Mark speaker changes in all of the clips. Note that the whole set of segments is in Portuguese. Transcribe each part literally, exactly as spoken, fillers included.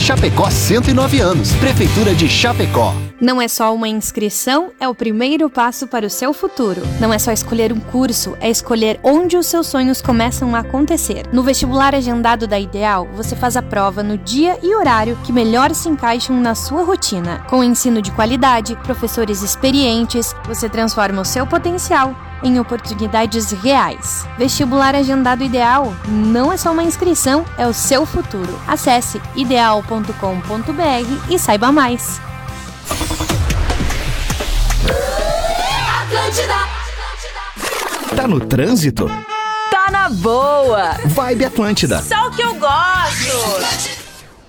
Speaker 1: Chapecó, cento e nove anos. Prefeitura de Chapecó.
Speaker 2: Não é só uma inscrição, é o primeiro passo para o seu futuro. Não é só escolher um curso, é escolher onde os seus sonhos começam a acontecer. No vestibular agendado da Ideal, você faz a prova no dia e horário que melhor se encaixam na sua rotina. Com ensino de qualidade, professores experientes, você transforma o seu potencial em oportunidades reais. Vestibular agendado Ideal não é só uma inscrição, é o seu futuro. Acesse ideal ponto com ponto b r e saiba mais.
Speaker 1: Tá no trânsito?
Speaker 3: Tá na boa!
Speaker 1: Vibe Atlântida.
Speaker 3: Só o que eu gosto!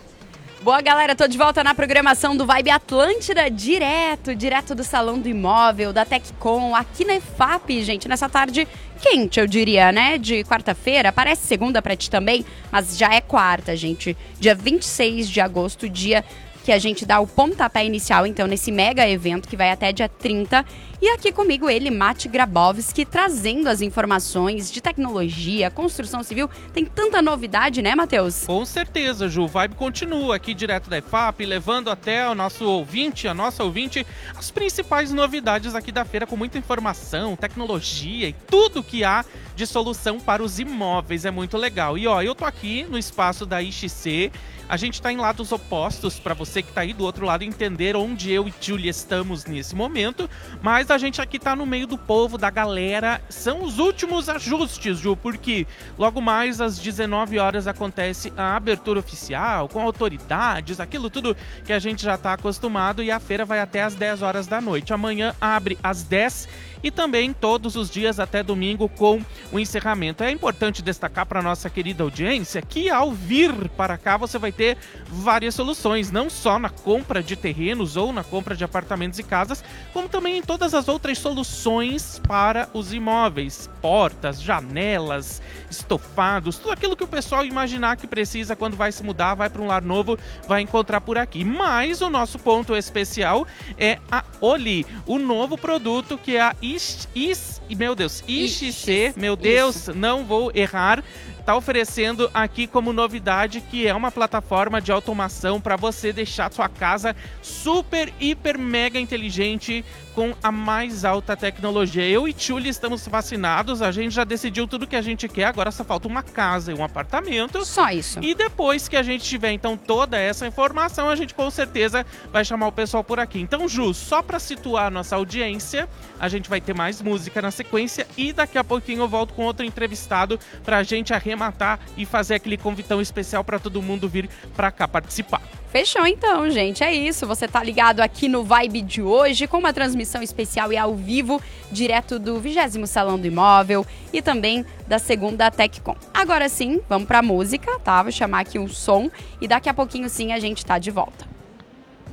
Speaker 3: Boa, galera, tô de volta na programação do Vibe Atlântida, direto, direto do Salão do Imóvel, da Teccom, aqui na E F A P, gente, nessa tarde quente, eu diria, né, de quarta-feira, parece segunda pra ti também, mas já é quarta, gente, dia vinte e seis de agosto, dia que a gente dá o pontapé inicial, então, nesse mega evento que vai até dia trinta. E aqui comigo ele, Mati Grabowski, trazendo as informações de tecnologia, construção civil. Tem tanta novidade, né, Matheus?
Speaker 4: Com certeza, Ju. O Vibe continua aqui direto da E F A P, levando até o nosso ouvinte, a nossa ouvinte, as principais novidades aqui da feira, com muita informação, tecnologia e tudo que há de solução para os imóveis. É muito legal. E ó, eu tô aqui no espaço da I X C. A gente tá em lados opostos, para você que tá aí do outro lado entender onde eu e Julia estamos nesse momento, mas a gente aqui tá no meio do povo, da galera. São os últimos ajustes, Ju, porque logo mais às dezenove horas acontece a abertura oficial, com autoridades, aquilo tudo que a gente já tá acostumado, e a feira vai até às dez horas da noite. Amanhã abre às dez e também todos os dias até domingo com o encerramento. É importante destacar para nossa querida audiência que ao vir para cá você vai ter várias soluções, não só na compra de terrenos ou na compra de apartamentos e casas, como também em todas as outras soluções para os imóveis, portas, janelas, estofados, tudo aquilo que o pessoal imaginar que precisa quando vai se mudar, vai para um lar novo, vai encontrar por aqui. Mas o nosso ponto especial é a Oli, o novo produto que é a Is, Is, meu Deus, I X C, meu Deus, Isso. não vou errar, está oferecendo aqui como novidade, que é uma plataforma de automação para você deixar sua casa super, hiper, mega inteligente com a mais alta tecnologia. Eu e Tchuli estamos vacinados, a gente já decidiu tudo que a gente quer, agora só falta uma casa e um apartamento.
Speaker 3: Só isso.
Speaker 4: E depois que a gente tiver, então, toda essa informação, a gente com certeza vai chamar o pessoal por aqui. Então, Ju, só para situar a nossa audiência, a gente vai ter mais música na sequência e daqui a pouquinho eu volto com outro entrevistado pra gente arrematar e fazer aquele convitão especial para todo mundo vir pra cá participar.
Speaker 3: Fechou então, gente, é isso. Você tá ligado aqui no Vibe de hoje, com uma transmissão especial e ao vivo, direto do vigésimo Salão do Imóvel e também da segunda Teccom. Agora sim, vamos pra música, tá? Vou chamar aqui um som e daqui a pouquinho sim a gente tá de volta.